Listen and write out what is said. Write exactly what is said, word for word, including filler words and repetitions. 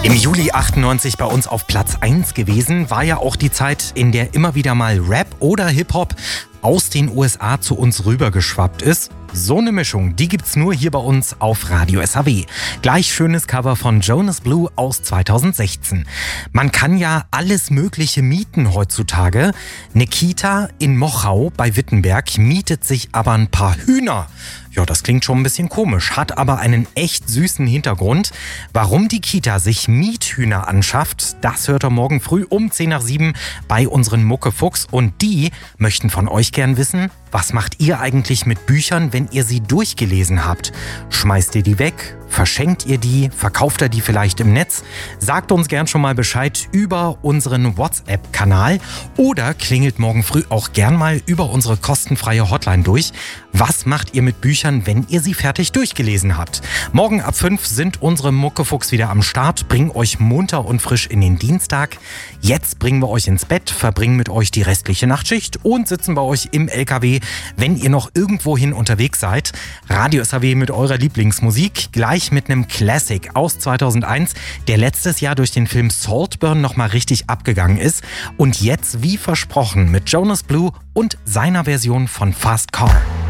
Im Juli achtundneunzig bei uns auf Platz eins gewesen, war ja auch die Zeit, in der immer wieder mal Rap oder Hip-Hop aus den U S A zu uns rübergeschwappt ist. So eine Mischung, die gibt's nur hier bei uns auf Radio S H W. Gleich schönes Cover von Jonas Blue aus zweitausendsechzehn. Man kann ja alles Mögliche mieten heutzutage. Eine Kita in Mochau bei Wittenberg mietet sich aber ein paar Hühner. Ja, das klingt schon ein bisschen komisch, hat aber einen echt süßen Hintergrund. Warum die Kita sich Miethühner anschafft, das hört ihr morgen früh um zehn nach sieben bei unseren Muckefuchs. Und die möchten von euch gern wissen, was macht ihr eigentlich mit Büchern, wenn ihr sie durchgelesen habt? Schmeißt ihr die weg? Verschenkt ihr die? Verkauft ihr die vielleicht im Netz? Sagt uns gern schon mal Bescheid über unseren WhatsApp-Kanal oder klingelt morgen früh auch gern mal über unsere kostenfreie Hotline durch. Was macht ihr mit Büchern, wenn ihr sie fertig durchgelesen habt? Morgen ab fünf sind unsere Muckefuchs wieder am Start, bringen euch munter und frisch in den Dienstag. Jetzt bringen wir euch ins Bett, verbringen mit euch die restliche Nachtschicht und sitzen bei euch im L K W, wenn ihr noch irgendwohin unterwegs seid. Radio S H W mit eurer Lieblingsmusik, gleich mit einem Classic aus zweitausendeins, der letztes Jahr durch den Film Saltburn nochmal richtig abgegangen ist. Und jetzt, wie versprochen, mit Jonas Blue und seiner Version von Fast Car.